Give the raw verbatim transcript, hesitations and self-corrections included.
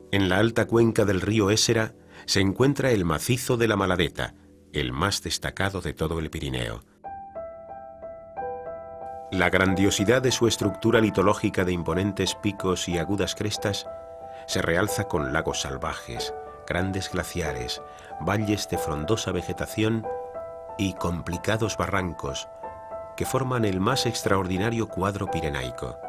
En la alta cuenca del río Ésera se encuentra el macizo de la Maladeta, el más destacado de todo el Pirineo. La grandiosidad de su estructura litológica de imponentes picos y agudas crestas se realza con lagos salvajes, grandes glaciares, valles de frondosa vegetación y complicados barrancos que forman el más extraordinario cuadro pirenaico.